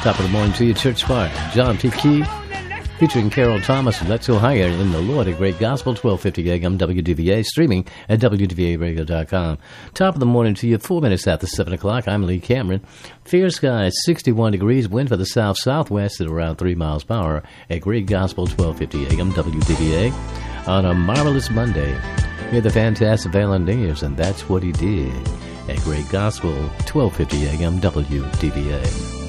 Top of the morning to you, Church Choir. John T. Key, featuring Carol Thomas. Let's go higher in the Lord. A great gospel, 1250 AM WDVA, streaming at WDVAradio.com. Top of the morning to you, 4 minutes after 7 o'clock. I'm Lee Cameron. Fair skies, 61 degrees, wind for the south-southwest at around 3 miles per hour. A great gospel, 1250 AM WDVA. On a marvelous Monday, hear the fantastic Valentinians, and that's what he did. A great gospel, 1250 AM WDVA.